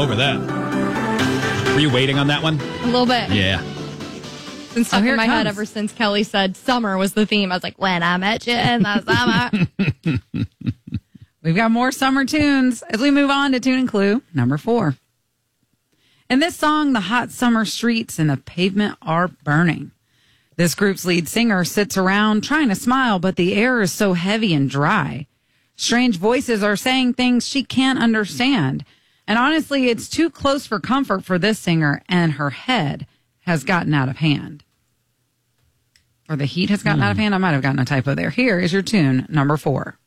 over that. Were you waiting on that one? A little bit. Yeah. It's been stuck in my head ever since Kelly said summer was the theme. I was like, when I met you in the summer. We've got more summer tunes as we move on to Tune and Clue number 4. In this song, the hot summer streets and the pavement are burning. This group's lead singer sits around trying to smile, but the air is so heavy and dry. Strange voices are saying things she can't understand. And honestly, it's too close for comfort for this singer, and her head has gotten out of hand. Or the heat has gotten out of hand. I might have gotten a typo there. Here is your tune number 4.